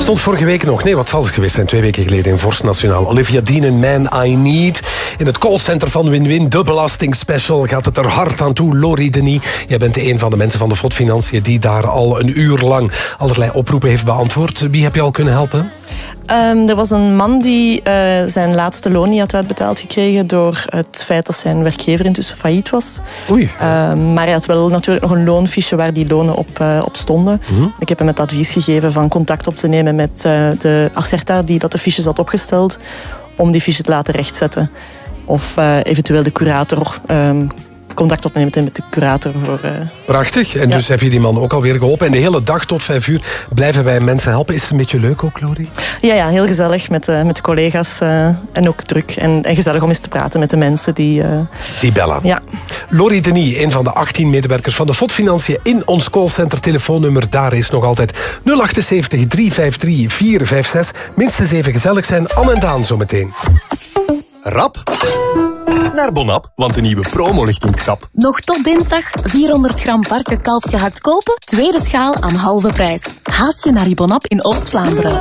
Stond vorige week nog, nee, wat zal het geweest zijn, 2 weken geleden in Vorst Nationaal. Olivia Dean en Man I Need. In het callcenter van Win-Win, de belastingspecial, gaat het er hard aan toe. Laurie Denis, jij bent een van de mensen van de FOD Financiën die daar al een uur lang allerlei oproepen heeft beantwoord. Wie heb je al kunnen helpen? Er was een man die zijn laatste loon niet had uitbetaald gekregen door het feit dat zijn werkgever intussen failliet was. Oei. Maar hij had wel natuurlijk nog een loonfiche waar die lonen op stonden. Mm-hmm. Ik heb hem het advies gegeven van contact op te nemen met de Acerta die dat de fiches had opgesteld, om die fiche te laten rechtzetten. Of eventueel de curator contact opnemen met de curator. Prachtig. En dus heb je die man ook alweer geholpen. En de hele dag tot 5 uur blijven wij mensen helpen. Is het een beetje leuk ook, Laurie? Ja, heel gezellig met de collega's. En ook druk. En gezellig om eens te praten met de mensen die bellen. Ja. Laurie Denis, een van de 18 medewerkers van de FOD Financiën in ons callcenter. Telefoonnummer daar is nog altijd 078 353 456. Minstens even gezellig zijn. Anne en Daan zometeen. Rap naar Bonap, want de nieuwe promo ligt in het schap. Nog tot dinsdag 400 gram varken kalfsgehakt kopen, tweede schaal aan halve prijs. Haast je naar je Bonap in Oost-Vlaanderen.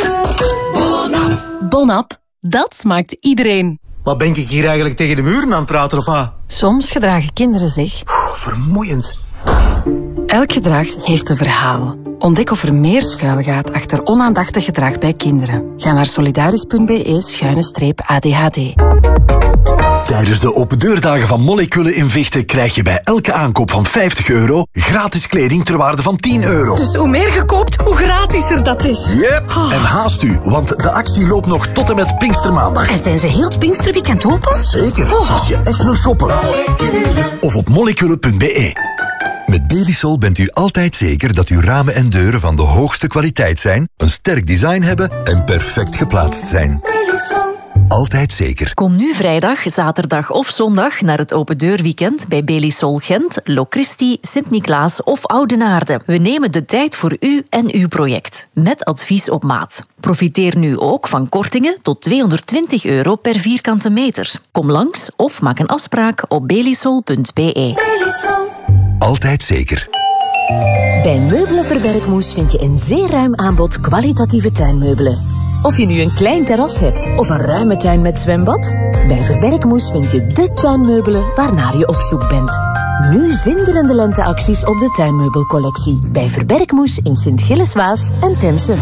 Bonap, dat smaakt iedereen. Wat ben ik hier eigenlijk tegen de muren aan het praten of wat? Soms gedragen kinderen zich Vermoeiend. Elk gedrag heeft een verhaal. Ontdek of er meer schuilgaat achter onaandachtig gedrag bij kinderen. Ga naar solidaris.be/ADHD. Tijdens de opendeurdagen van Molecule in Vechten krijg je bij elke aankoop van €50 gratis kleding ter waarde van €10. Dus hoe meer je koopt, hoe gratisser dat is. Yep. En haast u, want de actie loopt nog tot en met Pinkstermaandag. En zijn ze heel het Pinksterweekend open? Zeker, als je echt wil shoppen. Of op molecule.be. Met Belisol bent u altijd zeker dat uw ramen en deuren van de hoogste kwaliteit zijn, een sterk design hebben en perfect geplaatst zijn. Belisol. Altijd zeker. Kom nu vrijdag, zaterdag of zondag naar het open deurweekend bij Belisol Gent, Locristi, Sint-Niklaas of Oudenaarde. We nemen de tijd voor u en uw project, met advies op maat. Profiteer nu ook van kortingen tot €220 per vierkante meter. Kom langs of maak een afspraak op belisol.be. Belisol. Altijd zeker. Bij Meubelen Verbergmoes vind je een zeer ruim aanbod kwalitatieve tuinmeubelen. Of je nu een klein terras hebt of een ruime tuin met zwembad, bij Verbergmoes vind je de tuinmeubelen waarnaar je op zoek bent. Nu zinderende lenteacties op de tuinmeubelcollectie bij Verbergmoes in Sint-Gilles-Waas en Temse.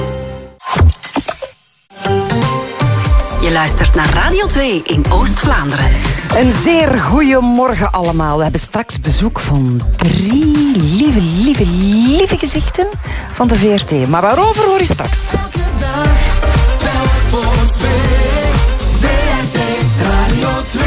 Je luistert naar Radio 2 in Oost-Vlaanderen. Een zeer goeiemorgen allemaal. We hebben straks bezoek van 3 lieve gezichten van de VRT. Maar waarover hoor je straks. Elke dag telt voor 2. VRT Radio 2.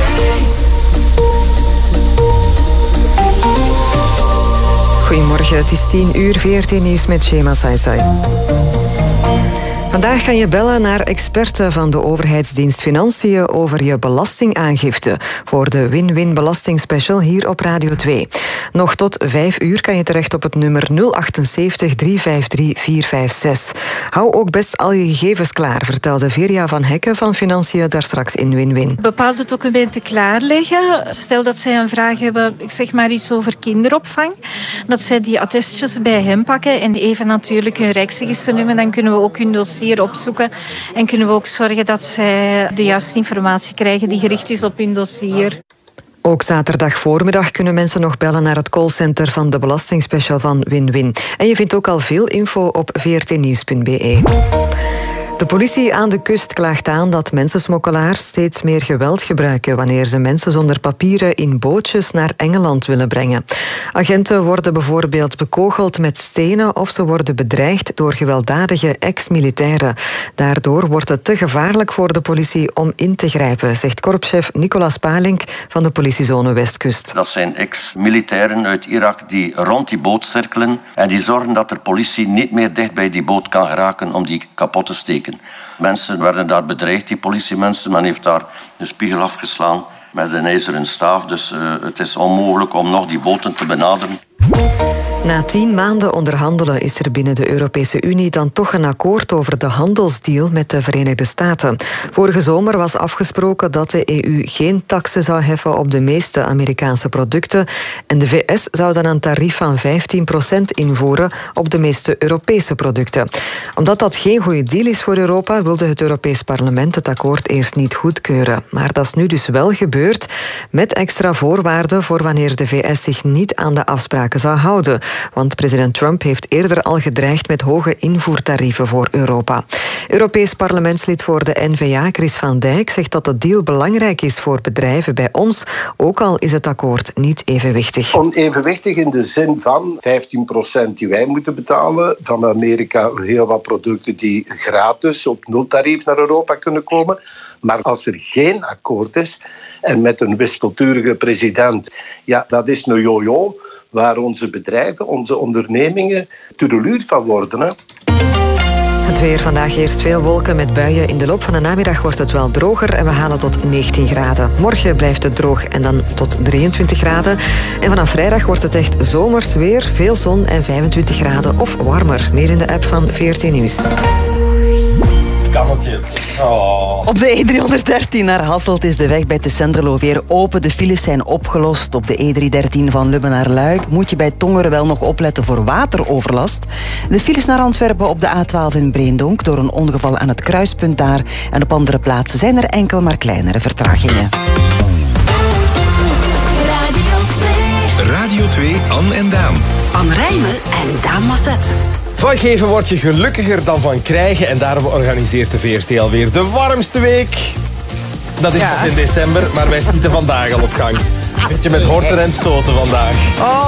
Goedemorgen, het is 10 uur, VRT Nieuws met Shema Saisai. Vandaag kan je bellen naar experten van de overheidsdienst Financiën over je belastingaangifte voor de Win-Win Belastingspecial hier op Radio 2. Nog tot 5 uur kan je terecht op het nummer 078 353 456. Hou ook best al je gegevens klaar, vertelde Veria van Hekken van Financiën daarstraks in Win-Win. Bepaalde documenten klaarleggen. Stel dat zij een vraag hebben, ik zeg maar iets over kinderopvang, dat zij die attestjes bij hem pakken en even natuurlijk hun rijksregisternummer, dan kunnen we ook hun dossier opzoeken en kunnen we ook zorgen dat zij de juiste informatie krijgen die gericht is op hun dossier. Ook zaterdag voormiddag kunnen mensen nog bellen naar het callcenter van de belastingspecial van Win-Win. En je vindt ook al veel info op vrtnieuws.be. De politie aan de kust klaagt aan dat mensensmokkelaars steeds meer geweld gebruiken wanneer ze mensen zonder papieren in bootjes naar Engeland willen brengen. Agenten worden bijvoorbeeld bekogeld met stenen of ze worden bedreigd door gewelddadige ex-militairen. Daardoor wordt het te gevaarlijk voor de politie om in te grijpen, zegt korpschef Nicolas Palink van de politiezone Westkust. Dat zijn ex-militairen uit Irak die rond die boot cirkelen en die zorgen dat de politie niet meer dicht bij die boot kan geraken om die kapot te steken. Mensen werden daar bedreigd, die politiemensen. Men heeft daar een spiegel afgeslaan met een ijzeren staaf. Dus het is onmogelijk om nog die boten te benaderen. Na 10 maanden onderhandelen is er binnen de Europese Unie dan toch een akkoord over de handelsdeal met de Verenigde Staten. Vorige zomer was afgesproken dat de EU geen taksen zou heffen op de meeste Amerikaanse producten en de VS zou dan een tarief van 15% invoeren op de meeste Europese producten. Omdat dat geen goede deal is voor Europa, wilde het Europees Parlement het akkoord eerst niet goedkeuren. Maar dat is nu dus wel gebeurd, met extra voorwaarden voor wanneer de VS zich niet aan de afspraken zou houden. Want president Trump heeft eerder al gedreigd met hoge invoertarieven voor Europa. Europees parlementslid voor de N-VA, Chris van Dijk, zegt dat de deal belangrijk is voor bedrijven bij ons, ook al is het akkoord niet evenwichtig. Onevenwichtig in de zin van 15% die wij moeten betalen. Van Amerika heel wat producten die gratis op nultarief naar Europa kunnen komen. Maar als er geen akkoord is en met een wispelturige president, ja, dat is een jojo waar onze bedrijven, onze ondernemingen toedeluut van worden. Hè. Het weer vandaag eerst veel wolken met buien. In de loop van de namiddag wordt het wel droger en we halen tot 19 graden. Morgen blijft het droog en dan tot 23 graden. En vanaf vrijdag wordt het echt zomers weer. Veel zon en 25 graden of warmer. Meer in de app van VRT Nieuws. Kannetje. Oh. Op de E313 naar Hasselt is de weg bij Tessenderlo weer open. De files zijn opgelost. Op de E313 van Lubben naar Luik moet je bij Tongeren wel nog opletten voor wateroverlast. De files naar Antwerpen op de A12 in Breendonk door een ongeval aan het kruispunt daar. En op andere plaatsen zijn er enkel maar kleinere vertragingen. Radio 2, Anne en Daan. Anne Rijmen en Daan Masset. Van geven word je gelukkiger dan van krijgen. En daarom organiseert de VRT alweer de warmste week. Dat is pas in december, maar wij schieten vandaag al op gang. Beetje met horten en stoten vandaag.